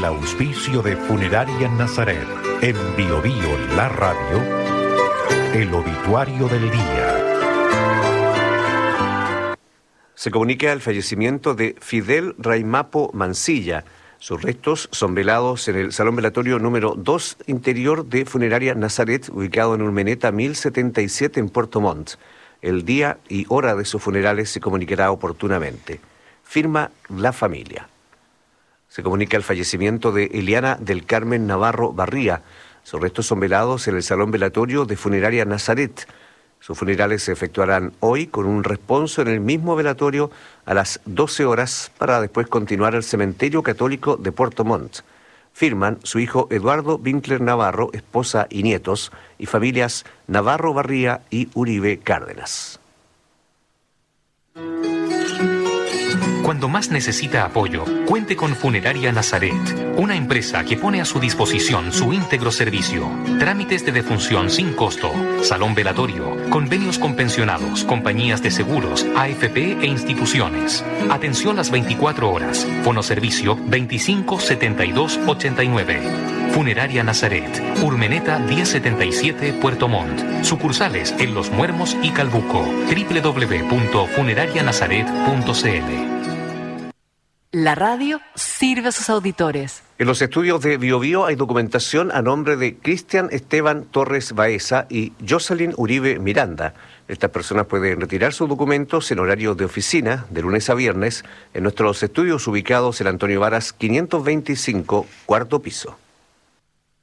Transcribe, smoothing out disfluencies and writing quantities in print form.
auspicio de Funeraria Nazaret, en Biobío La Radio, el obituario del día. Se comunica el fallecimiento de Fidel Raimapo Mancilla. Sus restos son velados en el Salón Velatorio número 2 interior de Funeraria Nazaret, ubicado en Urmeneta 1077 en Puerto Montt. El día y hora de sus funerales se comunicará oportunamente. Firma la familia. Se comunica el fallecimiento de Eliana del Carmen Navarro Barría. Sus restos son velados en el Salón Velatorio de Funeraria Nazaret. Sus funerales se efectuarán hoy con un responso en el mismo velatorio a las 12 horas para después continuar al Cementerio Católico de Puerto Montt. Firman su hijo Eduardo Winkler Navarro, esposa y nietos, y familias Navarro Barría y Uribe Cárdenas. Cuando más necesita apoyo, cuente con Funeraria Nazaret, una empresa que pone a su disposición su íntegro servicio. Trámites de defunción sin costo, salón velatorio, convenios con pensionados, compañías de seguros, AFP e instituciones. Atención las 24 horas. Fonoservicio 25 72 89. Funeraria Nazaret, Urmeneta 1077 Puerto Montt. Sucursales en Los Muermos y Calbuco. www.funerarianazaret.cl. La radio sirve a sus auditores. En los estudios de Biobío hay documentación a nombre de Cristian Esteban Torres Baeza y Jocelyn Uribe Miranda. Estas personas pueden retirar sus documentos en horario de oficina, de lunes a viernes, en nuestros estudios ubicados en Antonio Varas 525, cuarto piso.